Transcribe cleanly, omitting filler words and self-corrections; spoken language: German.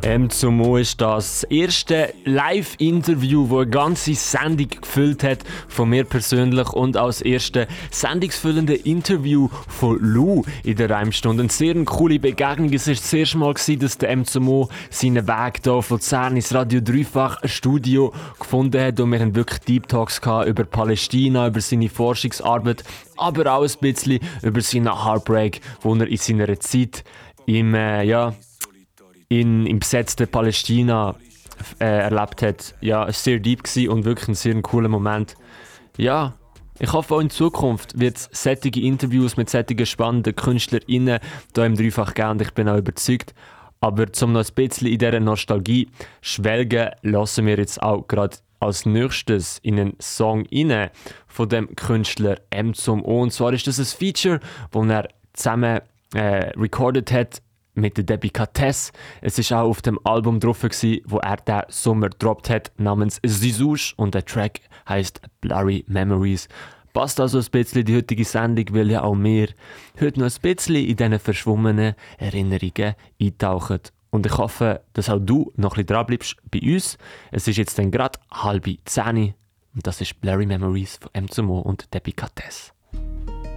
Zum Mo ist das erste Live-Interview, das eine ganze Sendung gefüllt hat, von mir persönlich, und auch das erste sendungsfüllende Interview von Lou in der Reimstunde. Eine sehr coole Begegnung. Es war das erste Mal, dass der zum Mo seinen Weg hier von Luzern ins Radio Dreifach Studio gefunden hat, und wir haben wirklich Deep Talks über Palästina, über seine Forschungsarbeit, aber auch ein bisschen über seinen Heartbreak, den er in seiner Zeit im besetzten Palästina erlebt hat. Ja, es war sehr deep und wirklich ein sehr cooler Moment. Ja, ich hoffe, auch in Zukunft wird es solche Interviews mit solchen spannenden KünstlerInnen hier im Dreifach geben, und ich bin auch überzeugt. Aber um noch ein bisschen in dieser Nostalgie schwelgen, lassen wir jetzt auch gerade als nächstes in einen Song rein von dem Künstler Zum O. Und zwar ist das ein Feature, das er zusammen recorded hat mit der Delicatesse. Es war auch auf dem Album drauf, wo er den Sommer gedroppt hat, namens Zizouche, und der Track heisst Blurry Memories. Passt also ein bisschen in die heutige Sendung, weil ja auch wir heute noch ein bisschen in diesen verschwommenen Erinnerungen eintauchen. Und ich hoffe, dass auch du noch ein bisschen dran bleibst bei uns. Es ist jetzt dann gerade 9:30 und das ist Blurry Memories von Zum O und Delicatesse.